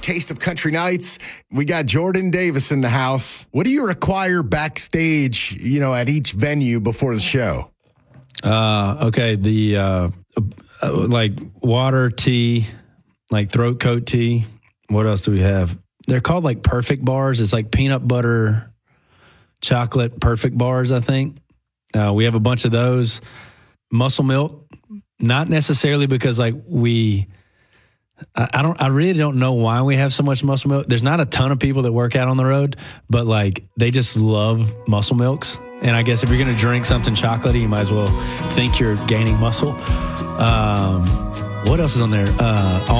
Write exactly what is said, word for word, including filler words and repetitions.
Taste of Country Nights. We got Jordan Davis in the house. What do you require backstage, you know, at each venue before the show? Uh, okay, the uh, uh, like water, tea, like throat coat tea. What else do we have? They're called like perfect bars. It's like peanut butter, chocolate perfect bars, I think. Uh, we have a bunch of those. Muscle milk, not necessarily because like we, I, I don't, I really don't know why we have so much muscle milk. There's not a ton of people that work out on the road, but like they just love muscle milks. And I guess if you're going to drink something chocolatey, you might as well think you're gaining muscle. Um, what else is on there? Uh,